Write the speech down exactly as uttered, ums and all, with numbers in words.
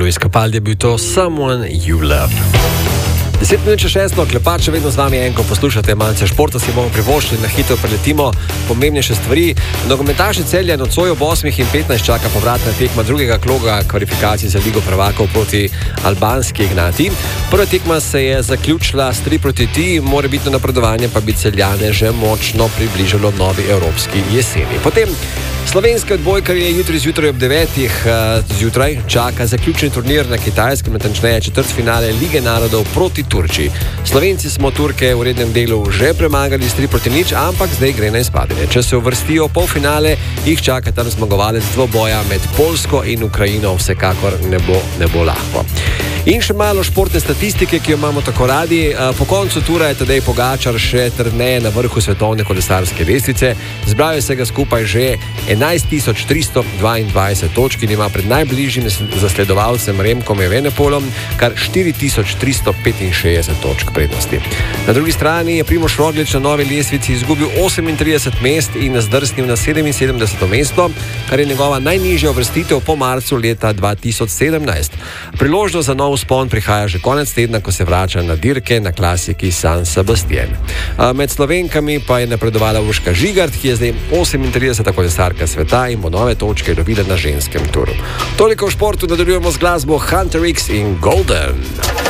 Luis Capaldi je bil to Someone You Love. deset minut še šesto, Klepač, vedno z vami enko poslušate malce športa, si bomo privoščili, na hitro preletimo pomembnejše stvari. Nogometaši Celja nocoj ob osmih in petnajst čaka povratna tekma drugega kroga kvalifikacij za Ligo prvakov proti albanski Ignati. Prva tekma se je zaključila s tri proti tri, morebitno napredovanje pa bi Celjane že močno približalo novi evropski jeseni. Potem slovenski odbojkarji jutri zjutraj ob devetih zjutraj čaka zaključni turnir na Kitajskem, natančneje četrtfinale Lige narodov proti Turčiji. Slovenci smo Turke v rednem delu že premagali s tri proti nič, ampak zdaj gre na izpadanje. Če se uvrstijo v polfinale, jih čaka tam zmagovalec dvoboja med Poljsko in Ukrajino, vsekakor ne bo, ne bo lahko. In še malo športne statistike, ki jo imamo tako radi. Po koncu tura je Tadej Pogačar še trdneje na vrhu svetovne kolesarske lestvice. Zbral je se ga skupaj že enajst tisoč tristo dvaindvajset točk in ima pred najbližjim zasledovalcem Remkom Evenepoelom kar štiri tisoč tristo petinšestdeset točk prednosti. Na drugi strani je Primož Roglič na novi lestvici izgubil osemintrideset mest in zdrsnil na sedeminsedemdeseto mesto, kar je njegova najnižja uvrstitev po marcu leta dva tisoč sedemnajst. Priložnost za nov vzpon prihaja že konec tedna, ko se vrača na dirke na klasiki San Sebastian. Med Slovenkami pa je napredovala Urška Žigart, ki je zdaj osemintrideseta kolesarka sveta in bo nove točke dobila na ženskem turu. Toliko v športu, nadaljujemo z glasbo Hunter X in Golden.